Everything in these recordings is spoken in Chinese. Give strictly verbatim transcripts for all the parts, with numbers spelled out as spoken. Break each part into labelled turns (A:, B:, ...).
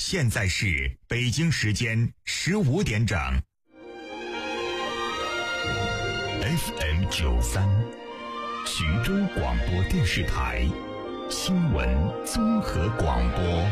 A: 现在是北京时间十五点整。F M 九三，徐州广播电视台新闻综合广播。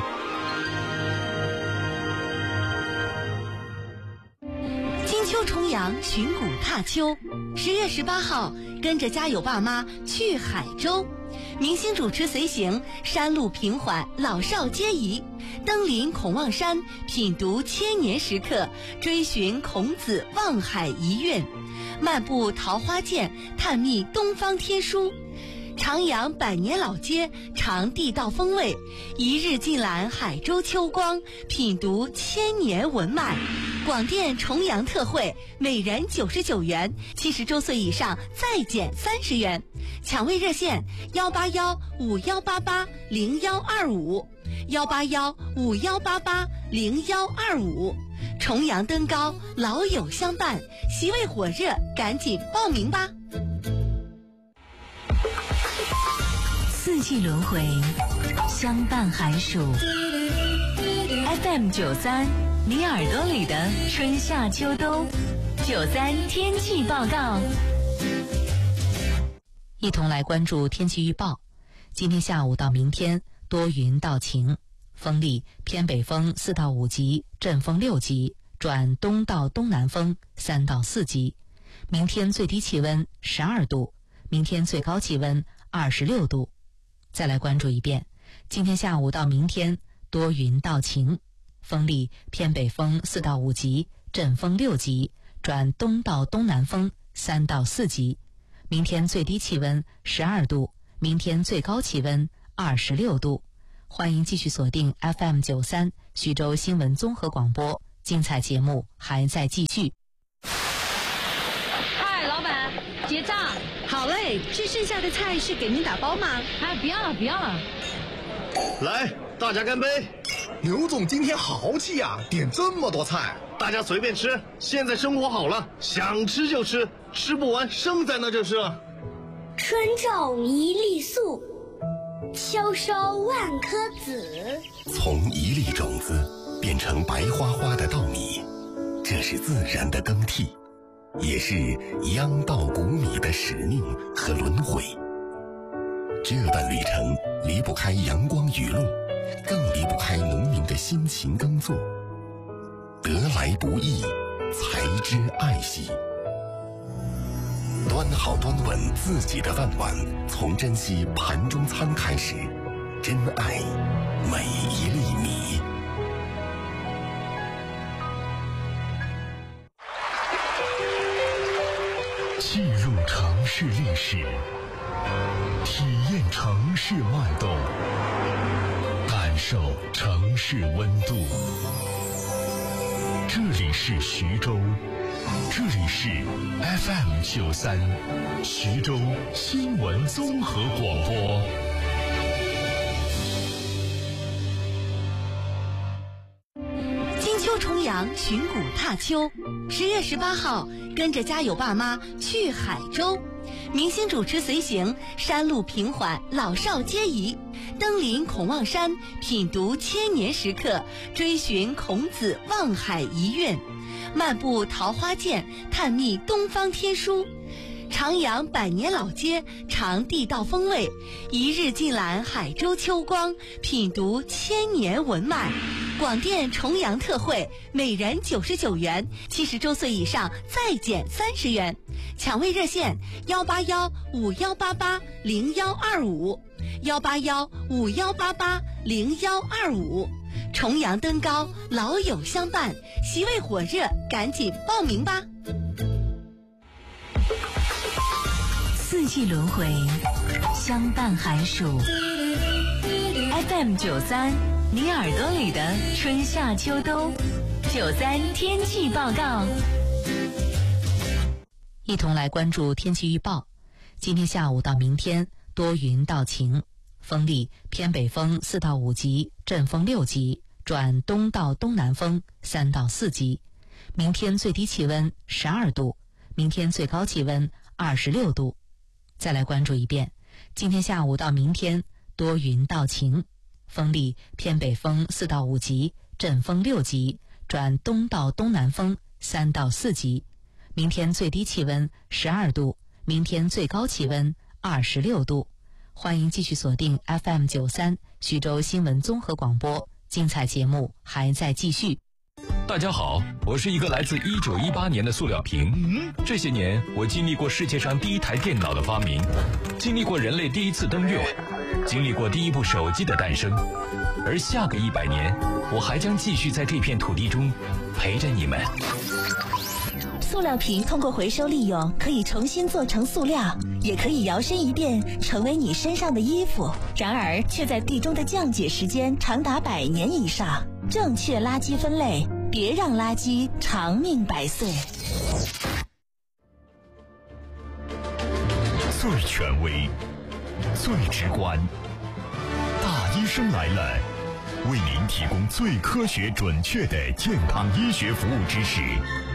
B: 金秋重阳，寻古踏秋。十月十八号，跟着家有爸妈去海州。明星主持随行，山路平缓，老少皆宜。登临孔望山，品读千年石刻，追寻孔子望海遗韵；漫步桃花涧，探秘东方天书。徜徉百年老街，尝地道风味；一日尽览海州秋光，品读千年文脉。广电重阳特惠，每人九十九元，七十周岁以上再减三十元。抢位热线：幺八幺五幺八八零幺二五，幺八幺五幺八八零幺二五。重阳登高，老友相伴，席位火热，赶紧报名吧！
C: 四季轮回，相伴寒暑。F M 九三，你耳朵里的春夏秋冬。九三天气报告，
D: 一同来关注天气预报。今天下午到明天多云到晴，风力偏北风四到五级，阵风六级，转东到东南风三到四级。明天最低气温十二度，明天最高气温二十六度。再来关注一遍，今天下午到明天多云到晴，风力偏北风四到五级，阵风六级，转东到东南风三到四级。明天最低气温十二度，明天最高气温二十六度。欢迎继续锁定 F M 九三徐州新闻综合广播，精彩节目还在继续。
E: 嗨，老板，结账。
B: 好嘞，这剩下的菜是给您打包吗？
E: 哎，不要了，不要了。
F: 来，大家干杯！
G: 刘总今天豪气啊，点这么多菜，
F: 大家随便吃。现在生活好了，想吃就吃，吃不完剩在那就是了。
H: 春种一粒粟，秋收万颗子。
I: 从一粒种子变成白花花的稻米，这是自然的更替，也是秧稻谷米的使命和轮回。这段旅程离不开阳光雨露，更离不开农民的辛勤耕作。得来不易，才知爱惜。端好端稳自己的饭碗，从珍惜盘中餐开始，珍爱每一粒米。
A: 进入城市历史，体验城市脉动，感受城市温度。这里是徐州，这里是 F M 九三徐州新闻综合广播。
B: 金秋重阳，寻古踏秋。十月十八号，跟着家有爸妈去海州。明星主持随行，山路平缓，老少皆宜。登临孔望山，品读千年石刻，追寻孔子望海遗韵；漫步桃花涧，探秘东方天书。徜徉百年老街，尝地道风味；一日尽览海州秋光，品读千年文脉。广电重阳特惠，每人九十九元，七十周岁以上再减三十元。抢位热线：幺八幺五幺八八零幺二五，幺八幺五幺八八零幺二五。重阳登高，老友相伴，席位火热，赶紧报名吧！
C: 四季轮回，相伴寒暑。F M 九三，你耳朵里的春夏秋冬。九三天气报告，
D: 一同来关注天气预报。今天下午到明天多云到晴，风力偏北风四到五级，阵风六级，转东到东南风三到四级。明天最低气温十二度，明天最高气温二十六度。再来关注一遍，今天下午到明天多云到晴，风力偏北风四到五级， 阵风六级，转东到东南风三到四级。明天最低气温十二度，明天最高气温二十六度。欢迎继续锁定 F M 九三徐州新闻综合广播，精彩节目还在继续。
J: 大家好，我是一个来自一九一八年的塑料瓶。嗯，这些年我经历过世界上第一台电脑的发明，经历过人类第一次登月，经历过第一部手机的诞生，而下个一百年，我还将继续在这片土地中陪着你们。
K: 塑料瓶通过回收利用，可以重新做成塑料，也可以摇身一变成为你身上的衣服。然而，却在地中的降解时间长达百年以上。正确垃圾分类，别让垃圾长命百岁。
A: 最权威，最直观，大医生来了，为您提供最科学准确的健康医学服务知识。